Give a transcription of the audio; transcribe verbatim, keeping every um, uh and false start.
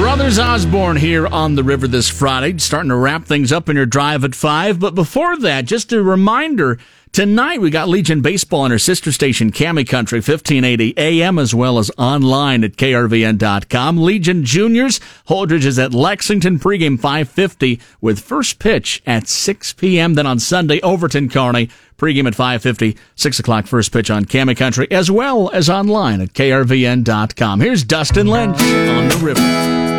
Brothers Osborne here on the river this Friday, starting to wrap things up in your drive at five. But before that, just a reminder, tonight we got Legion Baseball on our sister station, Cami Country, fifteen eighty A M, as well as online at K R V N dot com. Legion Juniors, Holdridge is at Lexington, pregame five fifty with first pitch at six p.m. Then on Sunday, Overton Kearney, pregame at five fifty, six o'clock first pitch on Cami Country, as well as online at K R V N dot com. Here's Dustin Lynch on the river.